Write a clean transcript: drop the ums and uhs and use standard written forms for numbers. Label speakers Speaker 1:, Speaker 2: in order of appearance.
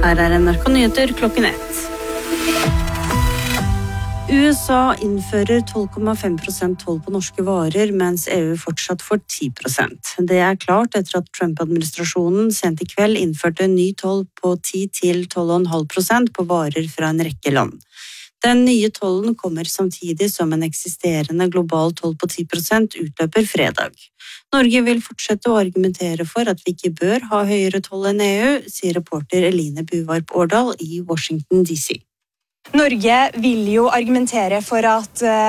Speaker 1: Her NRK Nyheter klokken 1. USA innfører 12,5% toll på norske varer, mens EU fortsatt får 10%. Det klart etter at Trump-administrasjonen sent i kveld innførte en ny toll på 10-12,5% på varer fra en rekke land. Den nye tollen kommer samtidig som en eksisterende global toll på 10% utløper fredag. Norge vil fortsette å argumentere for at vi ikke bør ha høyere toll enn EU, sier reporter Eline Buvarp Årdal i Washington DC.
Speaker 2: Norge vil jo argumentere for at